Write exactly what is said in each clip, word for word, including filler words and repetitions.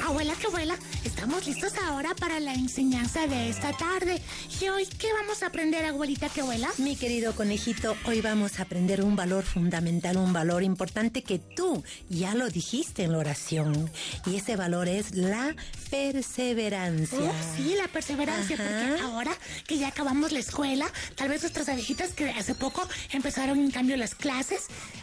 Abuela, que abuela, estamos listos ahora para la enseñanza de esta tarde. ¿Y hoy qué vamos a aprender, abuelita, que abuela? Mi querido conejito, hoy vamos a aprender un valor fundamental, un valor importante que tú ya lo dijiste en la oración. Y ese valor es la perseverancia. Oh, sí, la perseverancia, Ajá. porque ahora que ya acabamos la escuela, tal vez nuestras abejitas que hace poco empezaron en cambio las clases,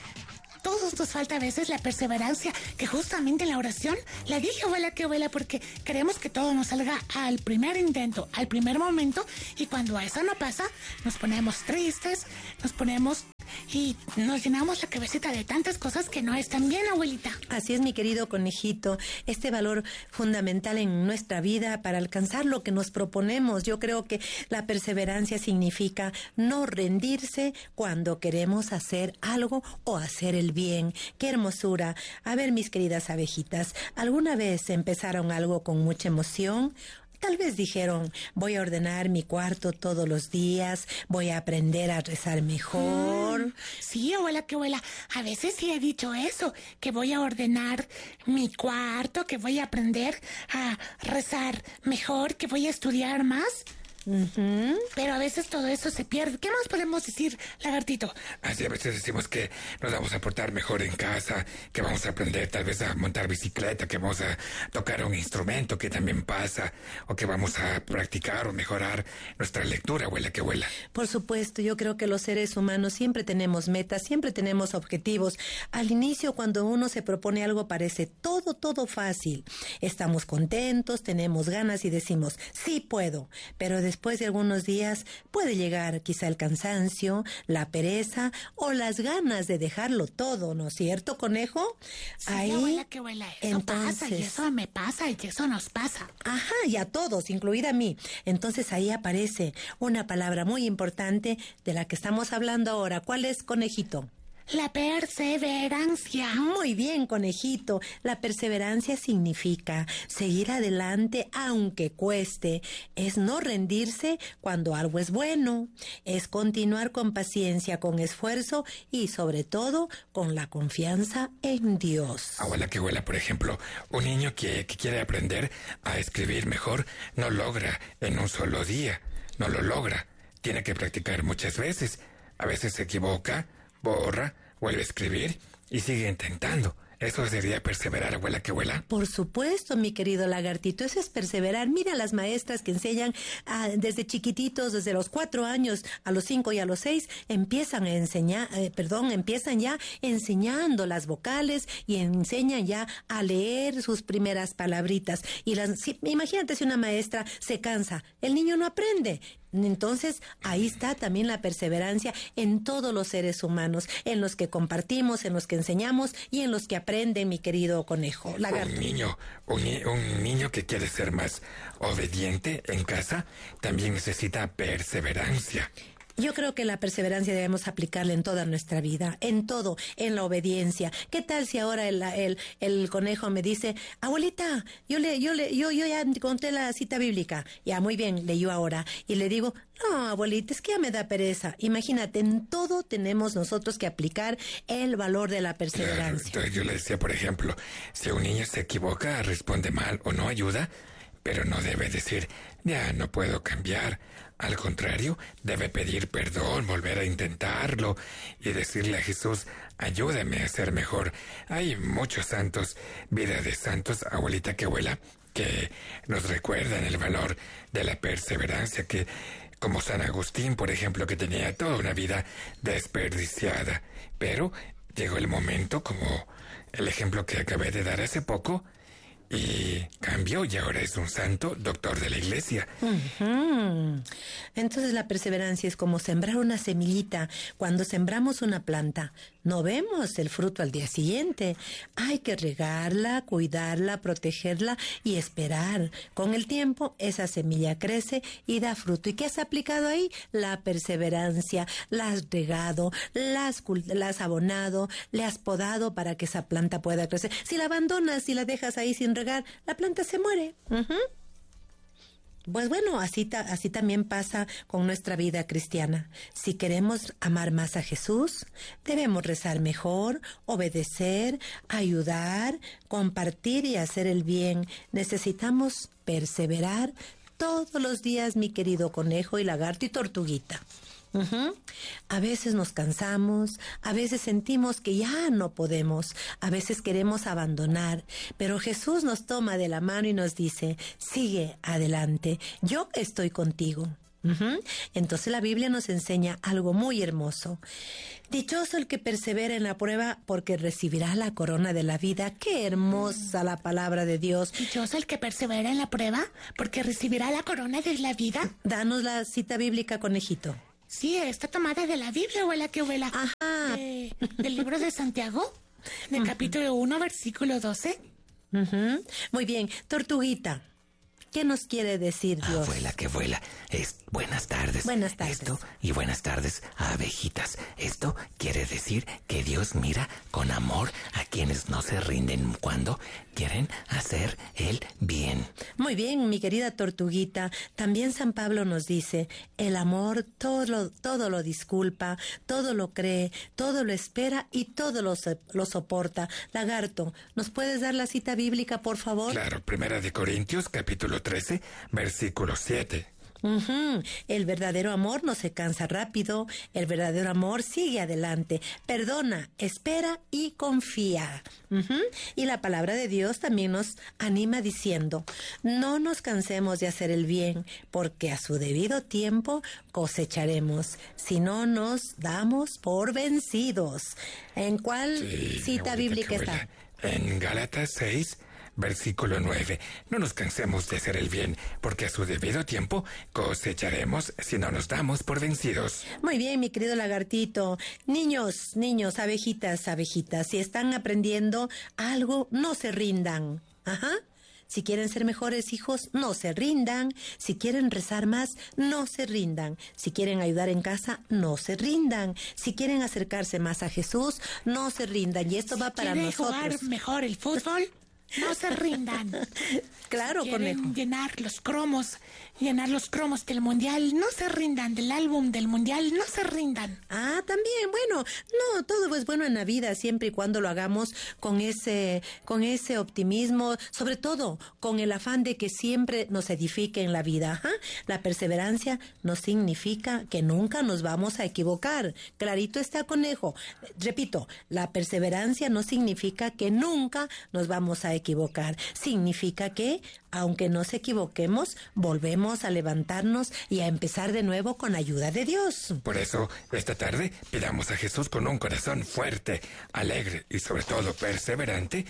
todos nos falta a veces la perseverancia, que justamente en la oración le dije, abuela, que abuela, porque queremos que todo nos salga al primer intento, al primer momento, y cuando eso no pasa, nos ponemos tristes, nos ponemos y nos llenamos la cabecita de tantas cosas que no están bien, abuelita. Así es, mi querido conejito, este valor fundamental en nuestra vida para alcanzar lo que nos proponemos. Yo creo que la perseverancia significa no rendirse cuando queremos hacer algo o hacer el bien. ¡Qué hermosura! A ver, mis queridas abejitas, ¿alguna vez empezaron algo con mucha emoción? Tal vez dijeron, voy a ordenar mi cuarto todos los días, voy a aprender a rezar mejor. Mm, sí, abuela, que abuela, a veces sí he dicho eso, que voy a ordenar mi cuarto, que voy a aprender a rezar mejor, que voy a estudiar más. Uh-huh. Pero a veces todo eso se pierde. ¿Qué más podemos decir, lagartito? Así a veces decimos que nos vamos a portar mejor en casa, que vamos a aprender tal vez a montar bicicleta, que vamos a tocar un instrumento, que también pasa, o que vamos a practicar o mejorar nuestra lectura, abuela, que abuela. Por supuesto, yo creo que los seres humanos siempre tenemos metas, siempre tenemos objetivos. Al inicio, cuando uno se propone algo, parece todo, todo fácil. Estamos contentos, tenemos ganas y decimos, sí puedo, pero después Después de algunos días puede llegar quizá el cansancio, la pereza o las ganas de dejarlo todo, ¿no es cierto, conejo? Sí, Ahí, abuela, que abuela, eso entonces, pasa y eso me pasa y eso nos pasa. Ajá, y a todos, incluida a mí. Entonces ahí aparece una palabra muy importante de la que estamos hablando ahora. ¿Cuál es, conejito? La perseverancia. Muy bien, conejito. La perseverancia significa seguir adelante aunque cueste. Es no rendirse cuando algo es bueno. Es continuar con paciencia, con esfuerzo y sobre todo con la confianza en Dios. Abuela, que abuela, por ejemplo, un niño que, que quiere aprender a escribir mejor no logra en un solo día. No lo logra. Tiene que practicar muchas veces. A veces se equivoca, borra, vuelve a escribir y sigue intentando. Eso sería perseverar, abuela, que abuela. Por supuesto, mi querido lagartito, eso es perseverar. Mira las maestras que enseñan ah, desde chiquititos, desde los cuatro años a los cinco y a los seis, empiezan a enseñar, eh, perdón, empiezan ya enseñando las vocales y enseñan ya a leer sus primeras palabritas. Y las, si, imagínate si una maestra se cansa, el niño no aprende. Entonces, ahí está también la perseverancia en todos los seres humanos, en los que compartimos, en los que enseñamos y en los que aprenden, mi querido conejo. Lagarto. Un niño, un, ni- un niño que quiere ser más obediente en casa, también necesita perseverancia. Yo creo que la perseverancia debemos aplicarla en toda nuestra vida, en todo, en la obediencia. ¿Qué tal si ahora el, el, el conejo me dice, abuelita, yo le, yo le, yo, yo ya encontré la cita bíblica? Ya, muy bien, leyó ahora. Y le digo, no, abuelita, es que ya me da pereza. Imagínate, en todo tenemos nosotros que aplicar el valor de la perseverancia. Entonces yo le decía, por ejemplo, si un niño se equivoca, responde mal o no ayuda, pero no debe decir, ya no puedo cambiar. Al contrario, debe pedir perdón, volver a intentarlo y decirle a Jesús, ayúdame a ser mejor. Hay muchos santos, vida de santos, abuelita que abuela, que nos recuerdan el valor de la perseverancia, que como San Agustín, por ejemplo, que tenía toda una vida desperdiciada, pero llegó el momento, como el ejemplo que acabé de dar hace poco, y cambió y ahora es un santo doctor de la iglesia. Uh-huh. Entonces la perseverancia es como sembrar una semillita. Cuando sembramos una planta, no vemos el fruto al día siguiente. Hay que regarla, cuidarla, protegerla y esperar. Con el tiempo, esa semilla crece y da fruto. ¿Y qué has aplicado ahí? La perseverancia. La has regado, la has, la has abonado, le has podado para que esa planta pueda crecer. Si la abandonas, si la dejas ahí sin regar, la planta se muere. Uh-huh. Pues bueno, así, ta, así también pasa con nuestra vida cristiana. Si queremos amar más a Jesús, debemos rezar mejor, obedecer, ayudar, compartir y hacer el bien. Necesitamos perseverar todos los días, mi querido conejo y lagarto y tortuguita. Uh-huh. A veces nos cansamos, a veces sentimos que ya no podemos, a veces queremos abandonar, pero Jesús nos toma de la mano y nos dice, sigue adelante, yo estoy contigo. Uh-huh. Entonces la Biblia nos enseña algo muy hermoso. Dichoso el que persevera en la prueba, porque recibirá la corona de la vida. ¡Qué hermosa la palabra de Dios! Dichoso el que persevera en la prueba, porque recibirá la corona de la vida. Danos la cita bíblica, conejito. Sí, está tomada de la Biblia, abuela, que abuela. Ajá. De, del libro de Santiago, del uh-huh. capítulo uno, versículo doce. Uh-huh. Muy bien. Tortuguita, ¿qué nos quiere decir Dios? Abuela, que vuela. Es buenas tardes. Buenas tardes. Esto, y buenas tardes a abejitas. Esto quiere decir que Dios mira con amor a quienes no se rinden cuando quieren hacer el bien. Muy bien, mi querida tortuguita. También San Pablo nos dice, el amor todo lo, todo lo disculpa, todo lo cree, todo lo espera y todo lo, lo soporta. Lagarto, ¿nos puedes dar la cita bíblica, por favor? Claro, Primera de Corintios, capítulo trece, versículo siete. Uh-huh. El verdadero amor no se cansa rápido, el verdadero amor sigue adelante, perdona, espera y confía. Uh-huh. Y la palabra de Dios también nos anima diciendo, no nos cansemos de hacer el bien, porque a su debido tiempo cosecharemos, si no nos damos por vencidos. ¿En cuál sí, cita abuelita, bíblica abuela. está? En Gálatas seis, versículo nueve. No nos cansemos de hacer el bien, porque a su debido tiempo cosecharemos si no nos damos por vencidos. Muy bien, mi querido lagartito. Niños, niños, abejitas, abejitas, si están aprendiendo algo, no se rindan. Ajá. Si quieren ser mejores hijos, no se rindan. Si quieren rezar más, no se rindan. Si quieren ayudar en casa, no se rindan. Si quieren acercarse más a Jesús, no se rindan. Y esto va para ¿Quieren nosotros. jugar mejor el fútbol? No se rindan. Claro, si quieren conejo. llenar los cromos, llenar los cromos del mundial, no se rindan. Del álbum del mundial, no se rindan. Ah, también, bueno, no, todo es bueno en la vida siempre y cuando lo hagamos con ese, con ese optimismo, sobre todo con el afán de que siempre nos edifique en la vida. Ajá. La perseverancia no significa que nunca nos vamos a equivocar. Clarito está, conejo. Repito, la perseverancia no significa que nunca nos vamos a equivocar. Significa que, aunque nos equivoquemos, volvemos a levantarnos y a empezar de nuevo con ayuda de Dios. Por eso, esta tarde, pidamos a Jesús con un corazón fuerte, alegre y sobre todo perseverante,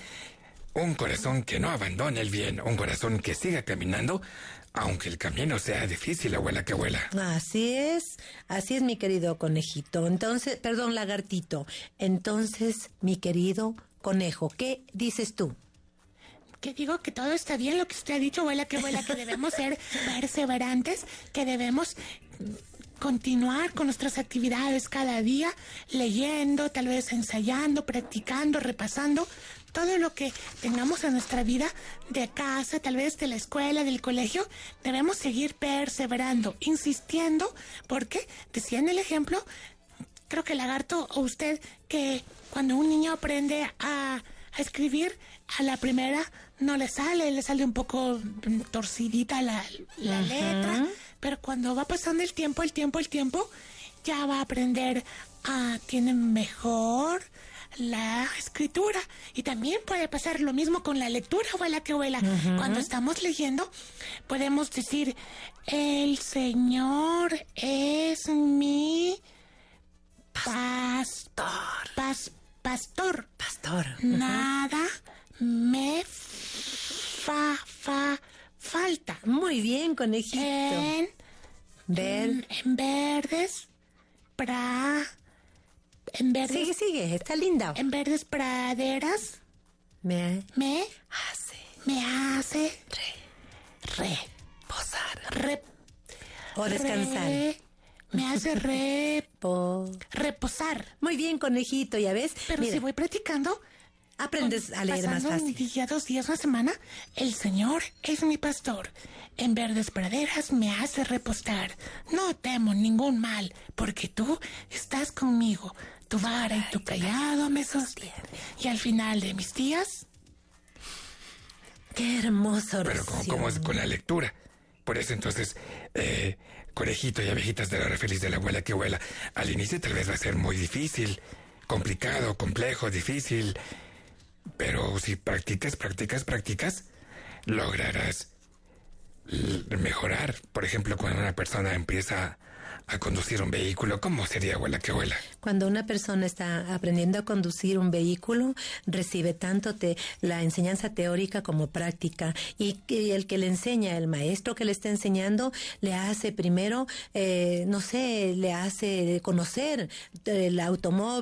un corazón que no abandone el bien, un corazón que siga caminando, aunque el camino sea difícil, abuela, que abuela. Así es, así es, mi querido conejito. Entonces, perdón, lagartito. Entonces, mi querido conejo, ¿qué dices tú? Que digo que todo está bien lo que usted ha dicho, abuela, que abuela, que debemos ser perseverantes, que debemos continuar con nuestras actividades cada día, leyendo, tal vez ensayando, practicando, repasando, todo lo que tengamos en nuestra vida de casa, tal vez de la escuela, del colegio, debemos seguir perseverando, insistiendo, porque decía en el ejemplo, creo que Lagarto o usted, que cuando un niño aprende a, a escribir, a la primera no le sale, le sale un poco torcidita la, la uh-huh. letra, pero cuando va pasando el tiempo, el tiempo, el tiempo, ya va a aprender a, tiene mejor la escritura. Y también puede pasar lo mismo con la lectura, abuela, que abuela. Uh-huh. Cuando estamos leyendo, podemos decir, el Señor es mi pastor. Pas, pastor. Pastor. Uh-huh. Nada me fa, fa, falta. Muy bien, conejito. En, Ver. en, en verdes, pra, en verdes. Sigue, sigue, está linda. En verdes praderas. Me. Me. Hace. Me hace. Re. Re. Posar. Re. O descansar. Re, me hace repo, Po. reposar. Muy bien, conejito, ¿ya ves? Pero Mira. si voy practicando, aprendes a leer más Pasando un fácil. día, dos días, una semana, el Señor es mi pastor. En verdes praderas me hace repostar. No temo ningún mal, porque tú estás conmigo. Tu vara y tu callado me sostienen. Y al final de mis días... Qué hermosa oración. Pero como, como es con la lectura. Por eso entonces, eh, Conejito y Abejitas de la hora feliz de la abuela que vuela, al inicio tal vez va a ser muy difícil, complicado, complejo, difícil. Pero si practicas, practicas, practicas, lograrás l- mejorar. Por ejemplo, cuando una persona empieza a conducir un vehículo, ¿cómo sería abuela que vuela? Cuando una persona está aprendiendo a conducir un vehículo, recibe tanto te, la enseñanza teórica como práctica, y, y el que le enseña, el maestro que le está enseñando, le hace primero, eh, no sé, le hace conocer el automóvil,